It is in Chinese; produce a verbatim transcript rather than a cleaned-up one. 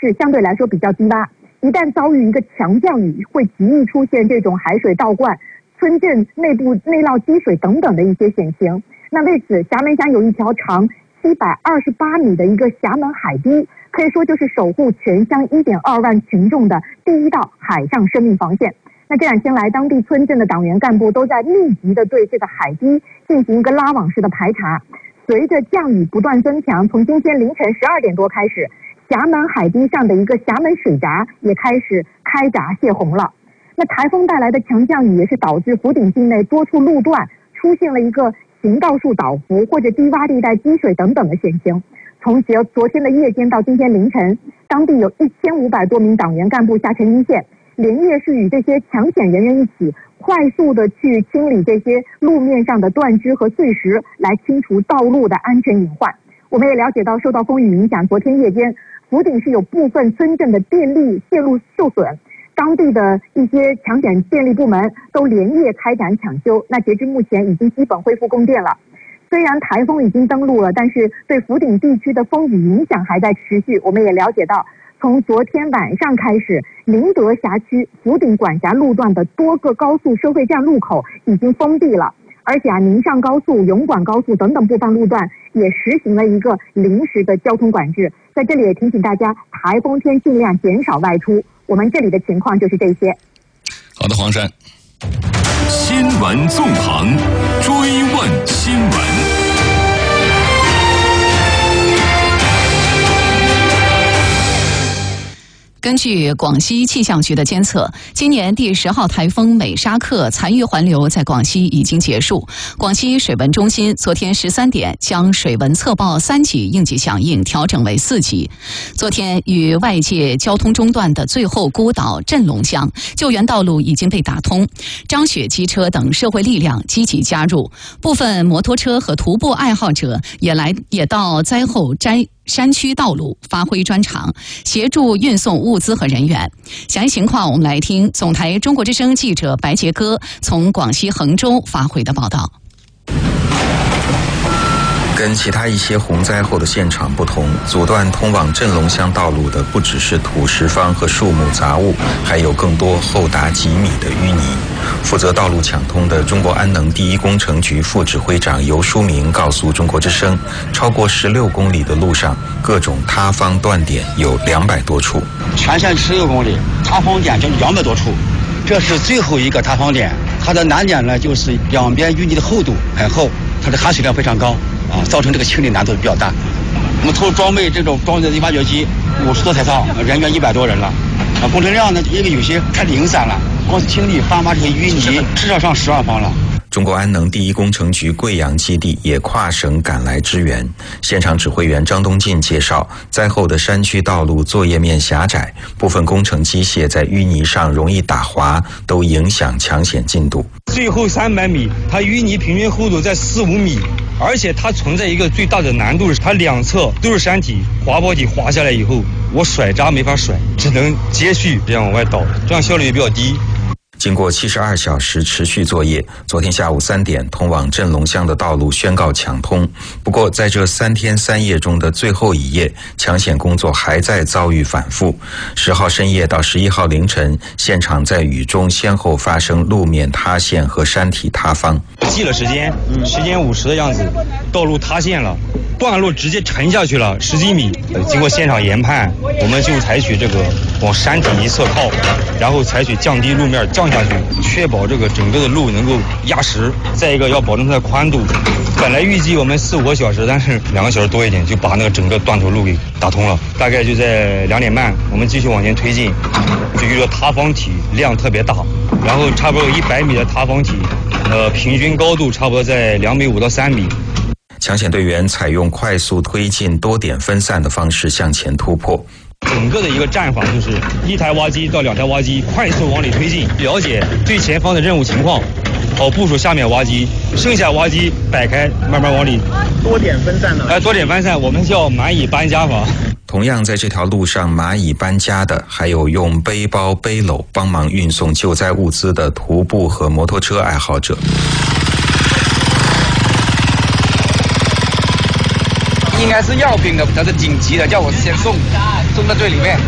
势相对来说比较低洼，一旦遭遇一个强降雨，会极易出现这种海水倒灌、村镇内部内涝积水等等的一些险情。那为此，峡门乡有一条长七百二十八米的一个峡门海堤，可以说就是守护全乡一点二万群众的第一道海上生命防线。那这两天来，当地村镇的党员干部都在密集的对这个海堤进行一个拉网式的排查。随着降雨不断增强，从今天凌晨十二点多开始，峡门海堤上的一个峡门水闸也开始开闸泄洪了。那台风带来的强降雨也是导致福鼎境内多处路段出现了一个行道树倒伏或者低洼地带积水等等的险情。从昨天的夜间到今天凌晨，当地有一千五百多名党员干部下沉一线，连夜是与这些抢险人员一起快速的去清理这些路面上的断枝和碎石，来清除道路的安全隐患。我们也了解到，受到风雨影响，昨天夜间福鼎市有部分村镇的电力线路受损，当地的一些抢险电力部门都连夜开展抢修。那截至目前已经基本恢复供电了。虽然台风已经登陆了，但是对福鼎地区的风雨影响还在持续。我们也了解到，从昨天晚上开始，宁德辖区福鼎管辖路段的多个高速收费站路口已经封闭了，而且啊，宁上高速、永广高速等等部分路段也实行了一个临时的交通管制。在这里也提醒大家，台风天尽量减少外出。我们这里的情况就是这些。 好的，黄珊。新闻纵横，追问新闻。 根据广西气象局的监测，今年第十号台风美沙克残余环流在广西已经结束。广西水文中心昨天十三点将水文测报三级应急响应调整为四级。昨天与外界交通中断的最后孤岛镇龙乡救援道路已经被打通，张雪机车等社会力量积极加入，部分摩托车和徒步爱好者也来也到灾后摘山区道路发挥专长，协助运送物资和人员。详细情况我们来听总台中国之声记者白杰哥从广西衡州发回的报道。 跟其他一些洪灾后的现场不同，阻断通往镇龙乡道路的不只是土石方和树木杂物，还有更多厚达几米的淤泥。负责道路抢通的中国安能第一工程局副指挥长尤书明告诉中国之声，超过十六公里的路上，各种塌方断点有两百多处， 全线十六公里，塌方点就两百多处。这是最后一个塌方点，它的难点呢就是两边淤泥的厚度很厚，它的含水量非常高啊，造成这个清理难度比较大。我们投入装备这种装载的挖掘机五十多台套，人员一百多人了啊，工程量呢因为有些太零散了，光是清理翻挖这些淤泥至少上十万方了。 中国安能第一工程局贵阳基地也跨省赶来支援。现场指挥员张东进介绍，灾后的山区道路作业面狭窄，部分工程机械在淤泥上容易打滑，都影响抢险进度。 最后三百米，它淤泥平均厚度在四五米，而且它存在一个最大的难度是，它两侧都是山体，滑坡体滑下来以后，我甩渣没法甩，只能接续这样往外倒，这样效率也比较低。 经过七十二小时持续作业，昨天下午三点，通往镇龙乡的道路宣告抢通。不过，在这三天三夜中的最后一夜，抢险工作还在遭遇反复。十号深夜到十一号凌晨，现场在雨中先后发生路面塌陷和山体塌方。 记了时间，时间五十的样子，道路塌陷了，段落直接沉下去了十几米。经过现场研判，我们就采取这个往山体一侧靠，然后采取降低路面降下去，确保这个整个的路能够压实。再一个要保证它的宽度，本来预计我们四五个小时，但是两个小时多一点就把那个整个断头路给打通了。大概就在两点半，我们继续往前推进，就遇到塌方体量特别大，然后差不多有一百米的塌方体，呃，平均高度差不多在两米五到三米。 抢险队员采用快速推进、多点分散的方式向前突破。 整个的一个战法就是一台挖机到两台挖机快速往里推进，了解最前方的任务情况，好部署下面挖机，剩下挖机摆开，慢慢往里多点分散的。 哎，多点分散，我们叫蚂蚁搬家法。 同样在这条路上蚂蚁搬家的，还有用背包背篓帮忙运送救灾物资的徒步和摩托车爱好者。 应该是要兵的，它是紧急的，叫我先送，送到最里面。